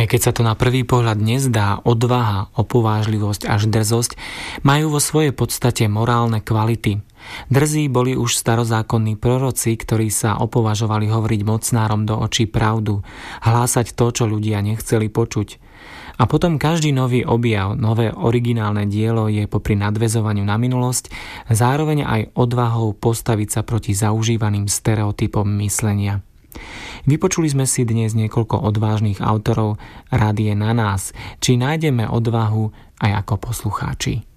Aj keď sa to na prvý pohľad nezdá, odvaha, opovážlivosť až drzosť majú vo svojej podstate morálne kvality. Drzí boli už starozákonní proroci, ktorí sa opovažovali hovoriť mocnárom do očí pravdu, hlásať to, čo ľudia nechceli počuť. A potom každý nový objav, nové originálne dielo je popri nadväzovaniu na minulosť zároveň aj odvahou postaviť sa proti zaužívaným stereotypom myslenia. Vypočuli sme si dnes niekoľko odvážnych autorov, rád je na nás, či nájdeme odvahu aj ako poslucháči.